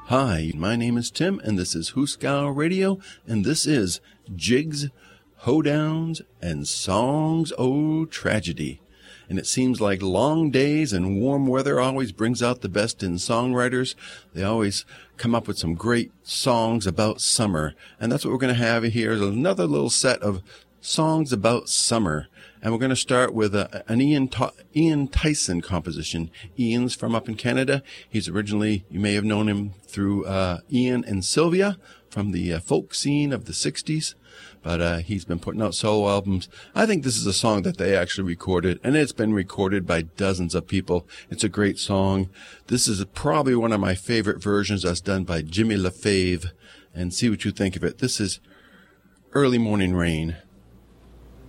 Hi, my name is Tim, and this is Hooskow Radio, and this is Jigs, Hoedowns, and Songs O' Tragedy. And it seems like long days and warm weather always brings out the best in songwriters. They always come up with some great songs about summer. And that's what we're going to have here is another little set of songs about summer. And we're going to start with an Ian Tyson composition. Ian's from up in Canada. He's originally, you may have known him through Ian and Sylvia from the folk scene of the 60s. But he's been putting out solo albums. I think this is a song that they actually recorded, and it's been recorded by dozens of people. It's a great song. This is probably one of my favorite versions that's done by Jimmy LaFave. And see what you think of it. This is Early Morning Rain.